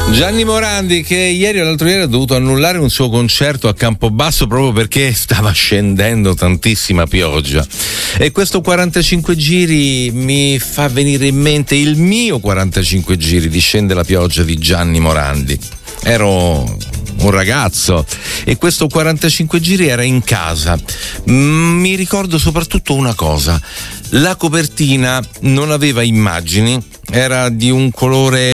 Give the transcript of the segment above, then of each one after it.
Gianni Morandi, che ieri o l'altro ieri ha dovuto annullare un suo concerto a Campobasso proprio perché stava scendendo tantissima pioggia, e questo 45 giri mi fa venire in mente il mio 45 giri di Scende la pioggia di Gianni Morandi. Ero un ragazzo e questo 45 giri era in casa. Mi ricordo soprattutto una cosa: la copertina non aveva immagini, era di un colore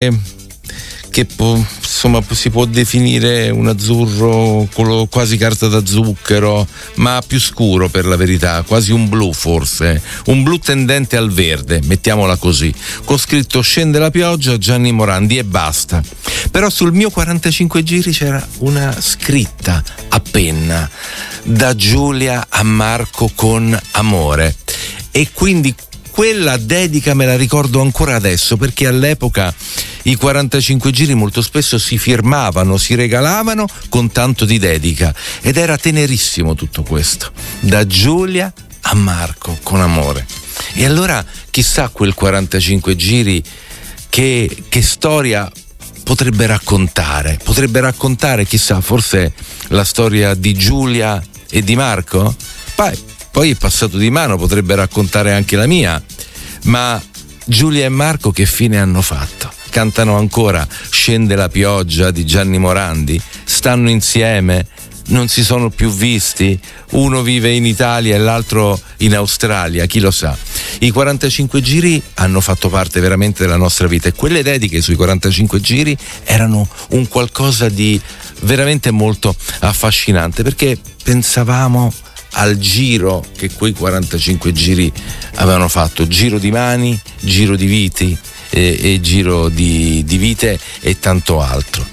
che insomma si può definire un azzurro quasi carta da zucchero, ma più scuro per la verità, quasi un blu, forse un blu tendente al verde, mettiamola così, con scritto Scende la pioggia Gianni Morandi e basta. Però sul mio 45 giri c'era una scritta a penna: da Giulia a Marco con amore. E quindi quella dedica me la ricordo ancora adesso, perché all'epoca i 45 giri molto spesso si firmavano, si regalavano con tanto di dedica, ed era tenerissimo tutto questo. Da Giulia a Marco con amore. E allora chissà quel 45 giri che storia potrebbe raccontare? Potrebbe raccontare, chissà, forse la storia di Giulia e di Marco? Poi è passato di mano, potrebbe raccontare anche la mia. Ma Giulia e Marco che fine hanno fatto? Cantano ancora Scende la pioggia di Gianni Morandi? Stanno insieme? Non si sono più visti? Uno vive in Italia e l'altro in Australia, chi lo sa. I 45 giri hanno fatto parte veramente della nostra vita, e quelle dediche sui 45 giri erano un qualcosa di veramente molto affascinante, perché pensavamo al giro che quei 45 giri avevano fatto: giro di mani, giro di viti e giro di vite e tanto altro.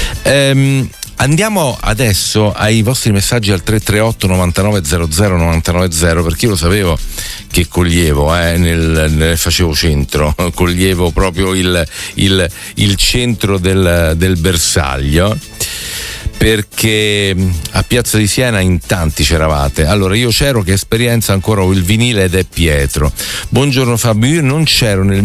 Andiamo adesso ai vostri messaggi al 338 99 00 990, perché io lo sapevo che coglievo, facevo centro, coglievo proprio il centro del bersaglio, perché a Piazza di Siena in tanti c'eravate. Allora, io c'ero, che esperienza, ancora ho il vinile ed è Pietro. Buongiorno Fabio, io non c'ero nel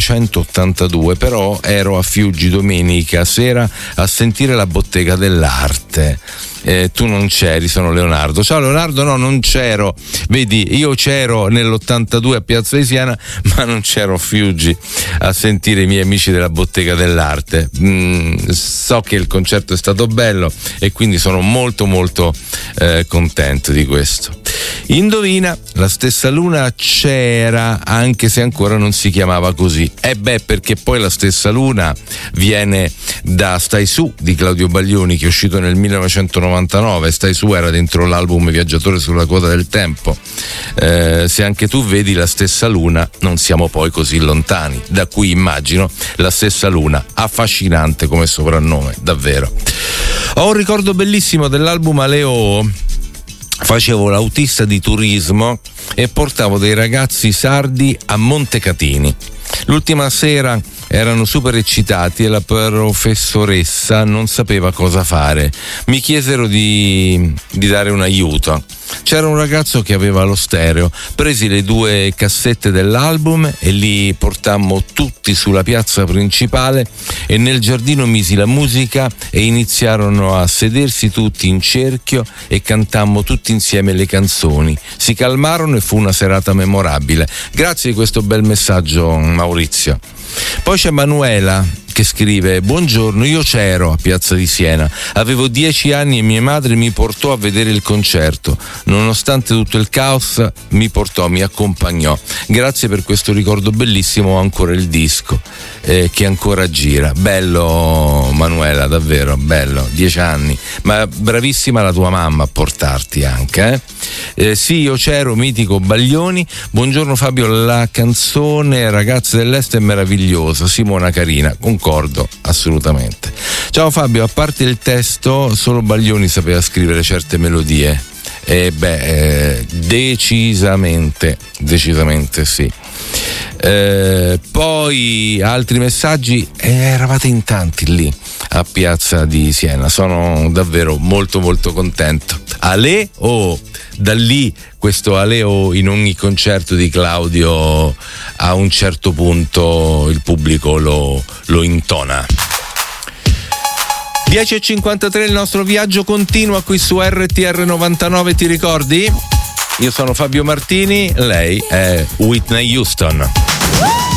1982, però ero a Fiuggi domenica sera a sentire la Bottega dell'Arte. Tu non c'eri, sono Leonardo. Ciao Leonardo, no, non c'ero. Vedi, io c'ero nell'82 a Piazza di Siena, ma non c'ero a Fiuggi a sentire i miei amici della Bottega dell'Arte. So che il concerto è stato bello e quindi sono molto molto contento di questo. Indovina, la stessa luna c'era, anche se ancora non si chiamava così. Perché poi la stessa luna viene da Stai su di Claudio Baglioni, che è uscito nel 1999. Stai su era dentro l'album Viaggiatore sulla coda del tempo. Se anche tu vedi la stessa luna, non siamo poi così lontani. Da qui immagino la stessa luna, affascinante come soprannome, davvero. Ho un ricordo bellissimo dell'album Aleo. Facevo l'autista di turismo e portavo dei ragazzi sardi a Montecatini. L'ultima sera erano super eccitati e la professoressa non sapeva cosa fare. Mi chiesero di dare un aiuto. C'era un ragazzo che aveva lo stereo. Presi le 2 cassette dell'album e li portammo tutti sulla piazza principale, e nel giardino misi la musica e iniziarono a sedersi tutti in cerchio e cantammo tutti insieme le canzoni. Si calmarono e fu una serata memorabile. Grazie di questo bel messaggio, Maurizio. Poi c'è Manuela che scrive: buongiorno, io c'ero a Piazza di Siena, avevo 10 anni e mia madre mi portò a vedere il concerto. Nonostante tutto il caos mi accompagnò. Grazie per questo ricordo bellissimo. Ho ancora il disco che ancora gira. Bello Manuela, davvero bello, 10 anni, ma bravissima la tua mamma a portarti anche. Sì, io c'ero, mitico Baglioni. Buongiorno Fabio, la canzone Ragazze dell'Est è meravigliosa, Simona Carina. Concordo assolutamente. Ciao Fabio, a parte il testo solo Baglioni sapeva scrivere certe melodie. Decisamente sì. Poi altri messaggi, eravate in tanti lì a Piazza di Siena, sono davvero molto molto contento. Aleo, da lì questo Aleo in ogni concerto di Claudio a un certo punto il pubblico lo intona. 10:53, il nostro viaggio continua qui su RTR 99, ti ricordi? Io sono Fabio Martini, lei è Whitney Houston.